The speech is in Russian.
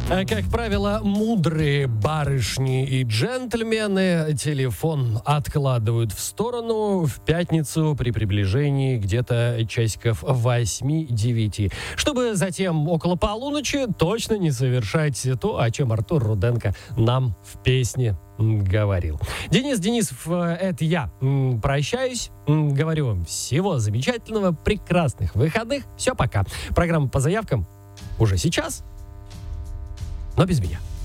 Как правило, мудрые барышни и джентльмены телефон откладывают в сторону в пятницу при приближении где-то часиков 8-9, чтобы затем около полуночи точно не совершать то, о чем Артур Руденко нам в песне говорил. Денис Денисов, это я. Прощаюсь. Говорю вам всего замечательного, прекрасных выходных. Все, пока. Программа по заявкам уже сейчас, но без меня.